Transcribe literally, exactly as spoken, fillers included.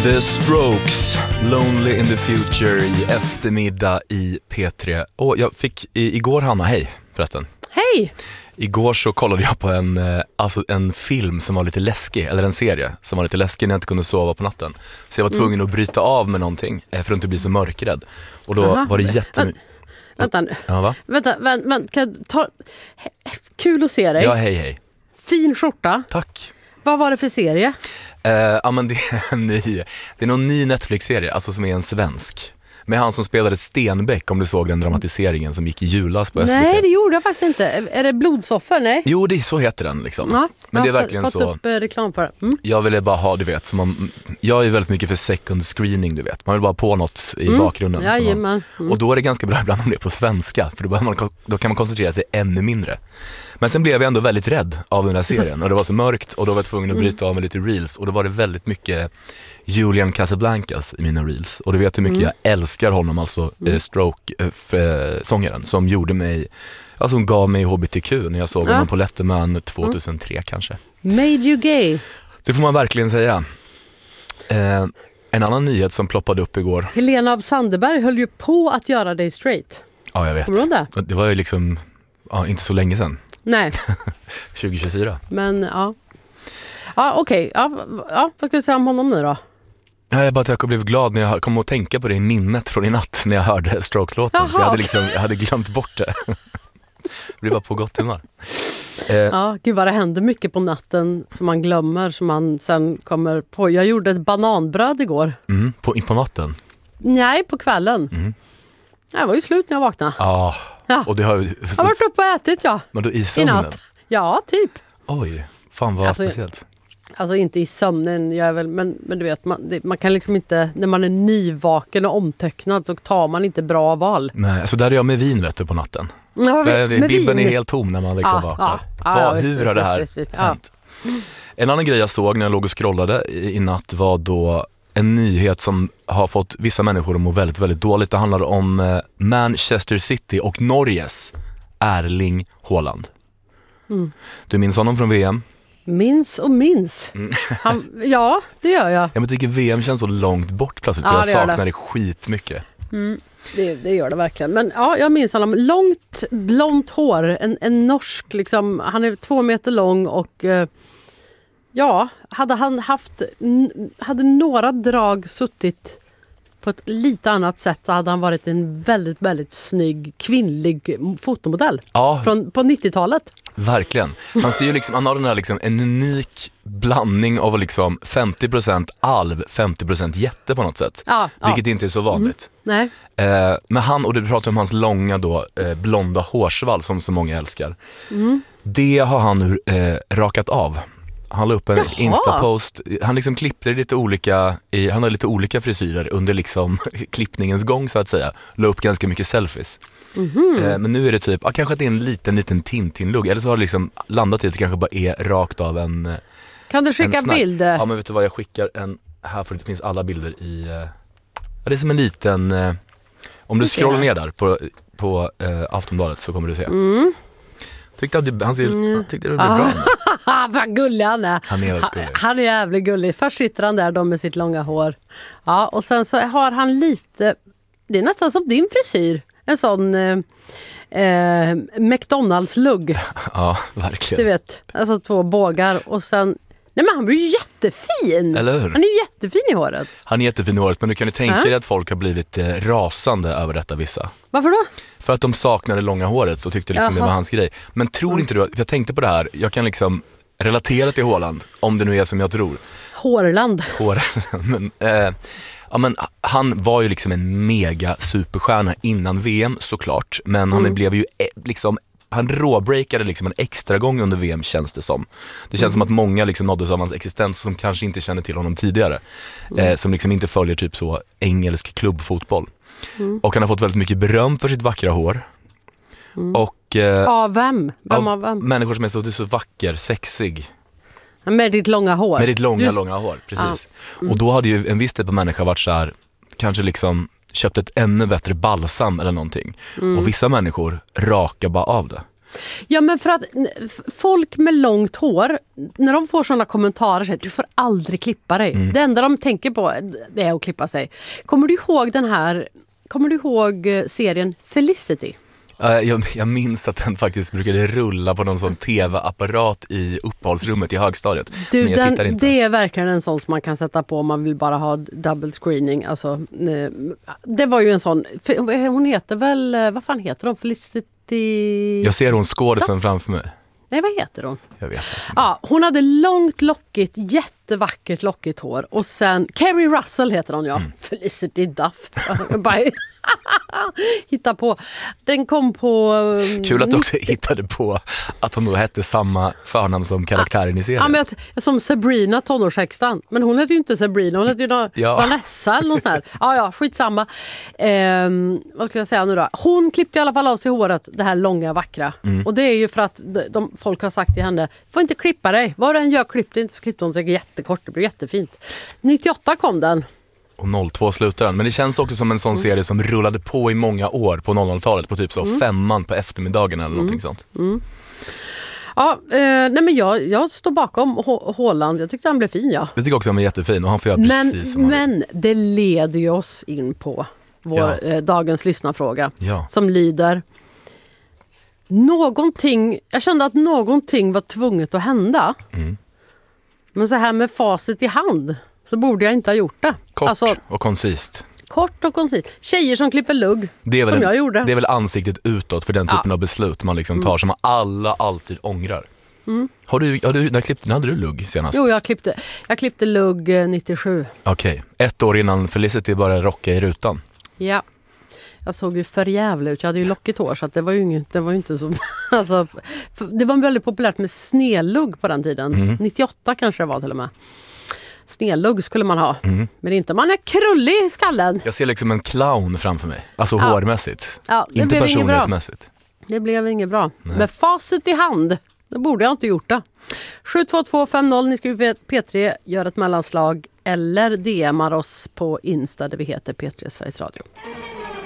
The Strokes, Lonely in the Future i eftermiddag i P tre. Och jag fick i, igår, Hanna, hej förresten. Hej! Igår så kollade jag på en, alltså en film som var lite läskig, eller en serie som var lite läskig när jag inte kunde sova på natten. Så jag var tvungen att bryta av med någonting för att inte bli så mörkrädd. Och då Aha. var det jättemycket... Vänta nu. Ja, va? Vänta, vänta, vänta kan jag ta... Kul att se dig. Ja, hej, hej. Fin skjorta. Tack. Vad var det för serie? Uh, ja, men det är en ny, det är någon ny Netflix-serie, alltså som är en svensk. Med han som spelade Stenbeck, om du såg den dramatiseringen som gick i julas på S V T. Nej, det gjorde jag faktiskt inte. Är det Blodsoffer? Nej. Jo, det är, så heter den liksom. Ja, men det är verkligen fått så. Fått upp eh, reklam för det. Mm. Jag ville bara ha, du vet, som man, jag är väldigt mycket för second screening, du vet. Man vill bara på något i mm. bakgrunden. Jajamän. Man, mm. Och då är det ganska bra ibland om det är på svenska, för då, man, då kan man koncentrera sig ännu mindre. Men sen blev jag ändå väldigt rädd av den här serien och det var så mörkt och då var jag tvungen att bryta av med lite reels och då var det väldigt mycket Julian Casablancas i mina reels och du vet hur mycket mm. jag älskar honom, alltså mm. eh, Stroke eh, f- eh, sångaren som gjorde mig, alltså hon gav mig H B T Q när jag såg ja. honom på Letterman tjugohundratre mm. kanske. Made you gay. Det får man verkligen säga. Eh, en annan nyhet som ploppade upp igår. Helena av Sandeberg höll ju på att göra dig straight. Ja, jag vet. Kommer du ihåg det? Det var ju liksom ja, inte så länge sedan. Nej. tjugo tjugofyra. Men ja. Ja, okej. Okay. Ja, ja, vad ska du säga om honom nu då? Ja, jag bara att jag blev glad när jag kom att tänka på det i minnet från i natt när jag hörde Stroke-låten. Jaha, jag, hade okay. liksom, jag hade glömt bort det. Det blev bara på gott humör. Eh. Ja, gud vad det händer mycket på natten som man glömmer, som man sen kommer på. Jag gjorde ett bananbröd igår. Mm, på, på natten? Nej, på kvällen. Mm. Det var ju slut när jag vaknade. Ah, ja, och det har ju... Jag har varit uppe och ätit, ja. Men då i sömnen? Ja, typ. Oj, fan vad alltså, speciellt. Alltså inte i sömnen, jag är väl, men, men du vet, man, det, man kan liksom inte, när man är nyvaken och omtöcknad så tar man inte bra val. Nej, alltså där är jag med vin, vet du, på natten. Ja, med, med Bibben vin. är helt tom när man liksom ja, vaknar. Ja, Vad, ja, hur visst, har det här visst, visst, hänt? Ja. En annan grej jag såg när jag låg och scrollade i, i natt var då en nyhet som har fått vissa människor att må väldigt, väldigt dåligt. Det handlar om eh, Manchester City och Norges Erling Haaland. Mm. Du minns honom från V M? Minns och minns. Mm. Han, ja, det gör jag. Jag tycker V M känns så långt bort plötsligt. Ja, jag saknar det, det skitmycket. Mm. Det, det gör det verkligen. Men ja, jag minns honom. Långt, blont hår. En, en norsk, liksom. Han är två meter lång och eh, ja, hade han haft hade några drag suttit på ett lite annat sätt så hade han varit en väldigt, väldigt snygg kvinnlig fotomodell ja, från, på nittiotalet. Verkligen. Han ser ju liksom, han har den här liksom en unik blandning av liksom femtio procent alv, femtio procent jätte på något sätt. Ja, vilket ja. inte är så vanligt. Mm. Nej. Eh, men han, och du pratar om hans långa då, eh, blonda hårsvall som så många älskar. Mm. Det har han eh, rakat av. Han la upp en Insta-post. Han liksom klippte lite olika i, han hade lite olika frisyrer under liksom klippningens gång så att säga. La upp ganska mycket selfies. Mm-hmm. Eh, men nu är det typ, ah, kanske att det är en liten liten Tintin-lugg. Eller så har det liksom landat i att det kanske bara är rakt av en. Kan du skicka bild? Ja, men vet du vad, jag skickar en här för det finns alla bilder i. Eh, ja, det är som en liten. Eh, om du okay. scrollar ner där på på eh, Aftonbladet så kommer du se. Mm. Tyckte att han ser, mm. tyckte det blev bra. Vad gullig han är. Han är väldigt gullig. Han är jävligt gullig. Först sitter han där då med sitt långa hår. Ja, och sen så har han lite, det är nästan som din frisyr. En sån eh, eh, McDonalds-lugg. Ja, verkligen. Du vet, alltså två bågar och sen, nej men han blir ju jättefin. Eller hur? Han är ju jättefin i håret. Han är jättefin i håret, men du kan ju tänka dig att folk har blivit eh, rasande över detta vissa. Varför då? För att de saknade långa håret så tyckte liksom det var hans grej. Men tror mm. inte du, för jag tänkte på det här, jag kan liksom relatera till Haaland, om det nu är som jag tror. Hårland. Hårland. Men, eh, ja, men han var ju liksom en mega superstjärna innan V M såklart. Men han mm. blev ju eh, liksom, han råbreakade liksom en extra gång under V M känns det som. Det känns mm. som att många liksom nåddes av hans existens som kanske inte kände till honom tidigare. Mm. Eh, som liksom inte följer typ så engelsk klubbfotboll. Mm. Och han har fått väldigt mycket beröm för sitt vackra hår. Mm. Och, eh, av vem? vem, av av vem? Människor som är så, du är så vacker, sexig. Med ditt långa hår. Med ditt långa, Just... långa hår, precis. Ah. Mm. Och då hade ju en viss typ av människa varit så här, kanske liksom köpt ett ännu bättre balsam eller någonting. Mm. Och vissa människor rakar bara av det. Ja, men för att f- folk med långt hår, när de får sådana kommentarer så här, du får aldrig klippa dig. Mm. Det enda de tänker på det är att klippa sig. Kommer du ihåg den här, kommer du ihåg serien Felicity? Uh, jag, jag minns att den faktiskt brukade rulla på någon sån tv-apparat i uppehållsrummet i högstadiet. Du, men jag den, tittar inte. Det är verkligen en sån som man kan sätta på om man vill bara ha double screening. Alltså, det var ju en sån, hon heter väl, vad fan heter hon? Felicity... Jag ser hon skådisen framför mig. Nej, vad heter hon? Jag vet inte. Ja, hon hade långt, lockigt, jättevackert lockigt hår. Och sen, Kerry Russell heter hon, ja. Mm. Felicity Duff. Bara hitta på. Den kom på... Um, Kul att du också hittade på att hon då hette samma förnamn som karaktären i serien. Ja, men jag, som Sabrina, tonårshäxan. Men hon hette ju inte Sabrina, hon hette ju någon, ja. Vanessa eller något sånt här. Ja, ja, skitsamma. Ehm, vad ska jag säga nu då? Hon klippte i alla fall av sig håret, det här långa, vackra. Mm. Och det är ju för att de, de, folk har sagt till henne, får inte klippa dig. Vad den gör, klipp det inte, så klippte hon sig jättekort. Det blir jättefint. nittioåtta kom den. Och noll två slutar den. Men det känns också som en sån mm. serie som rullade på i många år på noll noll-talet. På typ så mm. femman på eftermiddagen eller mm. någonting sånt. Mm. Ja, eh, nej men jag, jag står bakom H- Haaland. Jag tyckte han blev fin, ja. Jag tycker också han är jättefin och han får göra men, precis som han vill. Men det leder ju oss in på vår ja. eh, dagens lyssnarfråga. Ja. Som lyder... Någonting, jag kände att någonting var tvunget att hända. Mm. Men så här med facit i hand så borde jag inte ha gjort det. Kort alltså, och koncist. Kort och koncist. Tjejer som klipper lugg, det är väl som en, jag gjorde. Det är väl ansiktet utåt för den typen ja. av beslut man liksom tar mm. som alla alltid ångrar. Mm. Har du, har du, när, klippte, när hade du lugg senast? Jo, jag klippte, jag klippte lugg nittiosju. Okej, okay. Ett år innan Felicity började rocka i rutan. Ja. Jag såg ju för jävla ut. Jag hade ju lockigt hår så att det var ju inget, det var ju inte så... Alltså, det var väldigt populärt med snedlugg på den tiden. Mm. nittioåtta kanske det var till och med. Snedlugg skulle man ha. Mm. Men inte man är krullig i skallen. Jag ser liksom en clown framför mig. Alltså ja. hårmässigt. Ja, det inte personlighetsmässigt. Det blev inget bra. Nej. Med facit i hand. Det borde jag inte gjort det. sju två två fem noll, ni skriver P tre, gör ett mellanslag eller D M:ar oss på Insta där vi heter P tre Sveriges Radio.